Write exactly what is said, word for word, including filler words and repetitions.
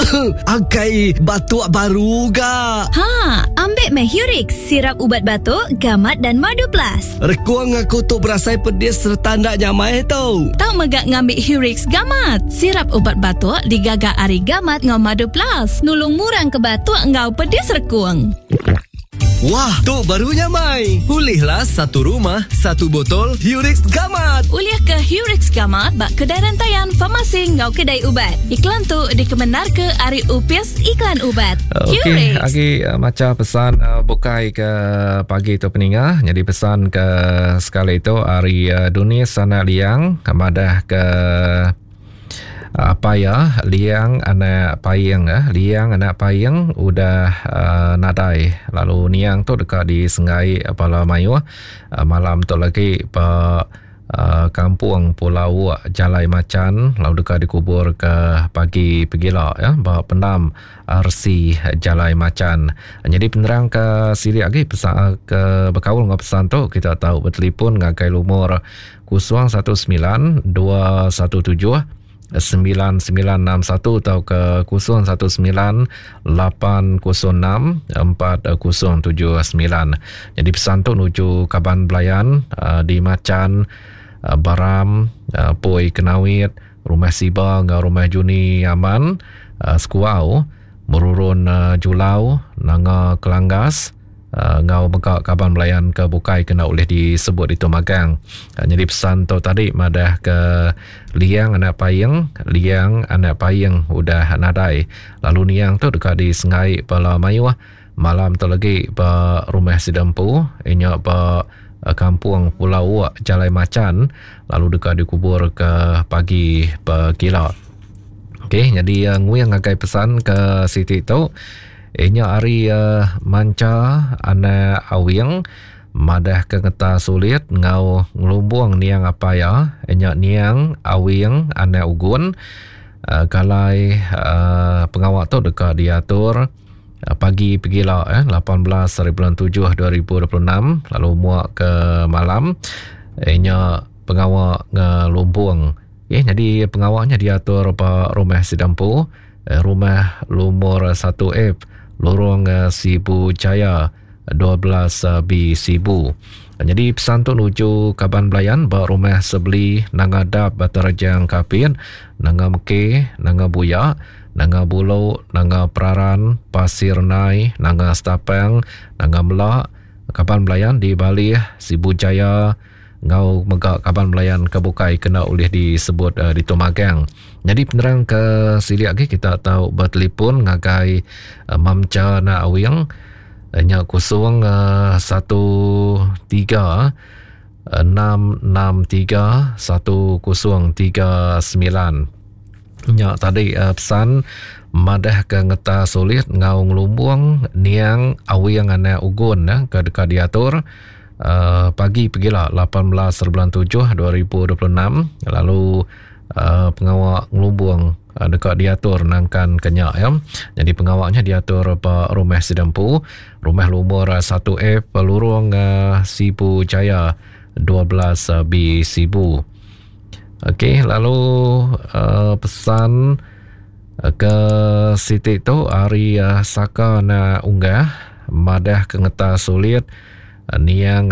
Agai batuk baru ga. Ha, ambil Mehurix, sirap ubat batuk, gamat dan madu plus. Rekuang aku tu berasai pedis serta ndak nyamai tau. Tahu megak ngambil Hurix gamat. Sirap ubat batuk digagak ari gamat ngau madu plus. Nulung murang ke batuk ngau pedis rekuang. Wah, tu barunya Mai. Pulihlah satu rumah, satu botol Hurix Gamat. Uliah ke Hurix Gamat bak kedai rantaian farmasi ngau kedai ubat. Iklan tu dikebenar ke Ari Upis iklan ubat. Okey, Hurix. lagi uh, macam pesan uh, bukai ke pagi tu peningah. Jadi pesan ke sekali itu Ari uh, dunia sana liang kemadah ke apa ya liang anak payang ah liang anak payang udah uh, nadai lalu niang tu dekat di Sengai Pala Mayu uh, malam tu lagi pa uh, kampung Pulau Jalai Macan lalu dekat dikubur ke pagi pegila ya bawa pendam R C Jalai Macan. Jadi penerang ke siri lagi pesan ke berkaul dengan pesan tu kita tahu bertelefon ngagai lumur kosong satu sembilan dua satu tujuh sembilan sembilan enam satu atau ke kosong satu sembilan lapan kosong enam empat kosong tujuh sembilan. Jadi pesan tu nuju Kaban Belayan uh, di Macan, uh, Baram, uh, Poi Kenawit, Rumah Siba, Rumah Juni Aman, uh, Skuau, Merurun uh, Julau, Nanga Kelanggas, Uh, ngau megak Kaban Belayan ke bukai kena oleh disebut itu magang. Uh, jadi pesan tu tadi madah ke liang anak payang, liang anak payang udah nadai. Lalu niang tu dekat di Sengai Pala Mayu malam tu lagi ba Rumah Sidampu, inya ba uh, kampung Pulau Jalai Macan, lalu dekat dikubur ke pagi ba gila. Okey, jadi uh, nguyang agai pesan ke Siti tu inya ari uh, manca ana awiang madah ke ngeta sulit ngau ngelumbuang niang apa ya inya niang awiang ana ugun uh, kalai uh, pengawak tu dekat diatur uh, pagi pegila eh lapan belas bulan tujuh dua ribu dua puluh enam lalu muak ke malam inya pengawak ngelumbuang. Okay, jadi pengawaknya diatur pa Rumah Sidampu, uh, Rumah Lumur satu F Lorong uh, Sibu Jaya dua belas uh, B Sibu. Jadi pesan tu nuju Kaban Belayan ba rumah sebeli nanga dap batarajang kapin, nanga meke, nanga buya, nanga bulau, nanga peraran, pasir nai, nanga stapang, nanga melak. Kaban Belayan di Bali Sibu Jaya ngau megak Kaban Belayan kebukai kena oleh disebut uh, di Tomagang. Jadi penerang ke sili lagi kita tahu bertelefon ngagai uh, Mamca na awiang nya kosong uh, satu tiga enam enam tiga satu kosong tiga sembilan. Nya tadi uh, pesan madah ke ngeta sulit ngau ngelumbuang niang awiang ana ugun ya ke dekat diatur. Uh, pagi pergilah lapan belas bulan tujuh dua ribu dua puluh enam lalu uh, pengawak ngelumbuang uh, dekat diatur nangkan kenyak ya. Jadi pengawaknya diatur Pak Rumah Sidampu, Rumah Lumur satu F Pelurung uh, Sibu Jaya dua belas uh, B Sibu. Okey, lalu uh, pesan uh, ke Siti tu hari uh, saka na unggah madah ke ngeta sulit uh, niang